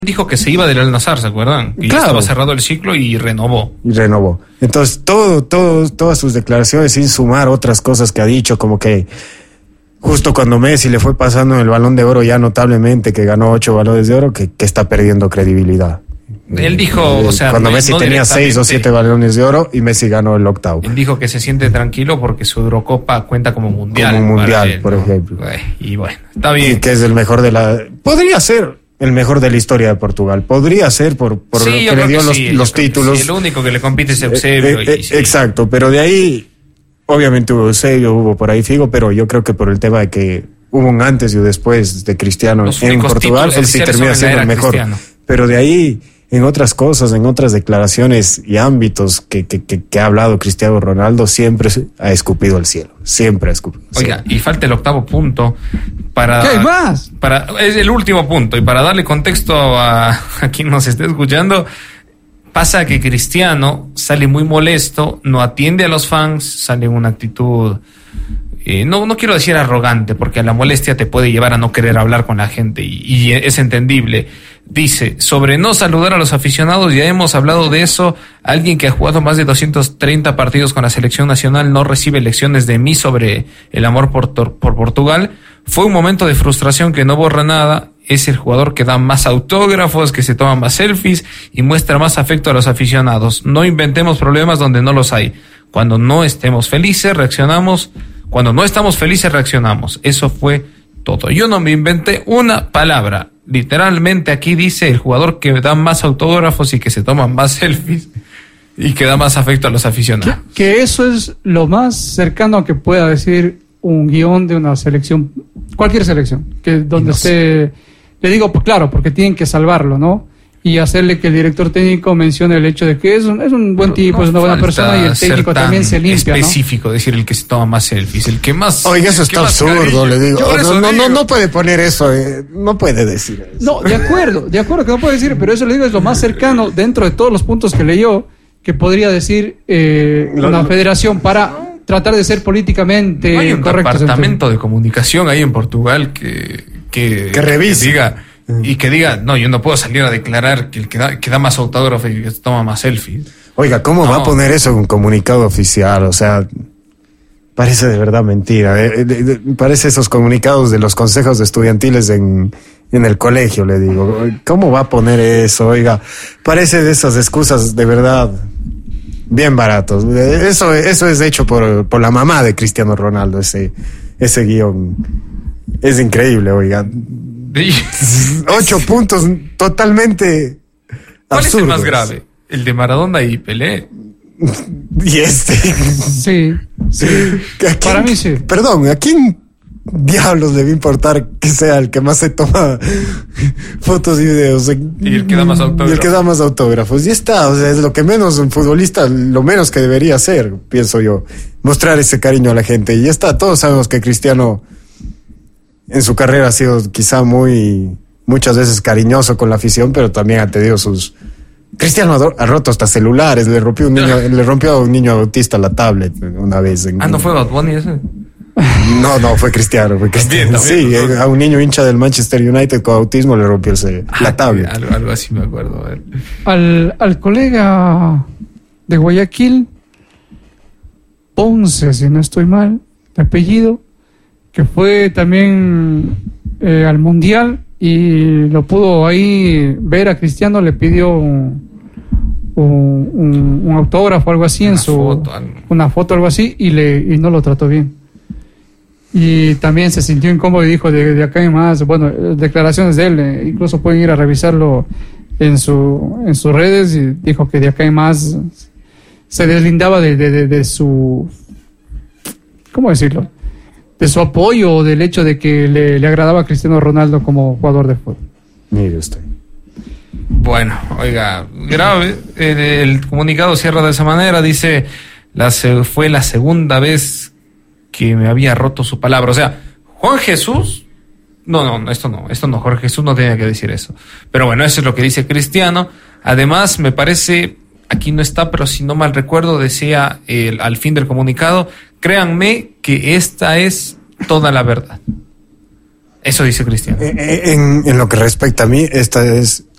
Dijo que se iba del Al-Nassr, ¿se acuerdan? Y claro, estaba cerrado el ciclo y renovó. Entonces, todas sus declaraciones, sin sumar otras cosas que ha dicho, como que justo cuando Messi le fue pasando el Balón de Oro ya notablemente, que ganó 8 balones de oro, que está perdiendo credibilidad. Él dijo, o sea... Cuando Messi tenía 6 o 7 balones de oro y Messi ganó el 8º. Él dijo que se siente tranquilo porque su Eurocopa cuenta como mundial. Como mundial, él, por ¿no? ejemplo. Y bueno, está bien. Y que es el mejor de la... Podría ser el mejor de la historia de Portugal. Podría ser por sí, lo que le dio los títulos. Sí, el único que le compite es Eusebio. Sí. Exacto, pero de ahí, obviamente hubo Eusebio, hubo por ahí Figo, pero yo creo que por el tema de que hubo un antes y un después de Cristiano en Portugal, él sí termina siendo el mejor. Cristiano. Pero de ahí, en otras cosas, en otras declaraciones y ámbitos que ha hablado Cristiano Ronaldo, siempre ha escupido al cielo. Siempre ha escupido al cielo. Oiga, y falta el 8º punto para... ¿Qué hay más? Es el último punto, y para darle contexto a quien nos esté escuchando, pasa que Cristiano sale muy molesto, no atiende a los fans, sale en una actitud... no quiero decir arrogante, porque la molestia te puede llevar a no querer hablar con la gente, y es entendible. Dice, sobre no saludar a los aficionados, ya hemos hablado de eso. Alguien que ha jugado más de 230 partidos con la selección nacional no recibe lecciones de mí sobre el amor por Portugal. Fue un momento de frustración que no borra nada. Es el jugador que da más autógrafos, que se toma más selfies y muestra más afecto a los aficionados. No inventemos problemas donde no los hay. Cuando no estemos felices, reaccionamos. Cuando no estamos felices, reaccionamos. Eso fue todo. Yo no me inventé una palabra. Literalmente aquí dice el jugador que da más autógrafos y que se toma más selfies y que da más afecto a los aficionados. Que eso es lo más cercano a que pueda decir un guión de una selección, cualquier selección, que donde esté, le digo, pues claro, porque tienen que salvarlo, ¿no? Y hacerle que el director técnico mencione el hecho de que es un buen tipo, es una buena persona, y el técnico también se limpia, específico, ¿no? Decir el que se toma más selfies, el que más... Oiga, eso está absurdo, le digo. No puede poner eso, no puede decir eso. No, de acuerdo que no puede decir, pero eso le digo es lo más cercano dentro de todos los puntos que leyó, que podría decir una federación para tratar de ser políticamente hay un correcto. Departamento de comunicación ahí en Portugal que revise. Que diga... Y que diga, no, yo no puedo salir a declarar que el que da más autógrafo y que toma más selfies. Oiga, ¿cómo va a poner eso en un comunicado oficial? O sea, parece de verdad mentira. Parece esos comunicados de los consejos estudiantiles en el colegio, le digo. ¿Cómo va a poner eso? Oiga, parece de esas excusas de verdad bien baratos. Eso es hecho por la mamá de Cristiano Ronaldo, ese guión. Es increíble, oiga. 8 puntos totalmente ¿Cuál absurdos. es el más grave? El de Maradona y Pelé. Y Sí. Para mí sí. Perdón, ¿a quién diablos le va a importar que sea el que más se toma fotos y videos? Y el que da más autógrafos. Y el que da más autógrafos. Y está, o sea, es lo que menos un futbolista, lo menos que debería hacer, pienso yo. Mostrar ese cariño a la gente. Y ya está, todos sabemos que Cristiano en su carrera ha sido quizá muchas veces cariñoso con la afición, pero también ha tenido sus... Cristiano ha roto hasta celulares, le rompió a un niño autista la tablet una vez. ¿No fue Bad Bunny ese? No, fue Cristiano. También, sí, a un niño hincha del Manchester United con autismo le rompió la tablet. Algo así me acuerdo. Al colega de Guayaquil, Ponce, si no estoy mal, de apellido, que fue también al Mundial y lo pudo ahí ver a Cristiano, le pidió un autógrafo o algo así, una foto algo así, y no lo trató bien. Y también se sintió incómodo y dijo de acá en más, bueno, declaraciones de él, incluso pueden ir a revisarlo en sus redes, y dijo que de acá en más se deslindaba de su, ¿cómo decirlo?, de su apoyo o del hecho de que le agradaba a Cristiano Ronaldo como jugador de fútbol. Mire usted. Bueno, oiga, grave. El comunicado cierra de esa manera, dice, fue la segunda vez que me había roto su palabra. O sea, Juan Jesús... esto no, Jorge Jesús no tenía que decir eso. Pero bueno, eso es lo que dice Cristiano. Además, me parece, aquí no está, pero si no mal recuerdo, decía al fin del comunicado, créanme que esta es toda la verdad. Eso dice Cristiano. En lo que respecta a mí, esta es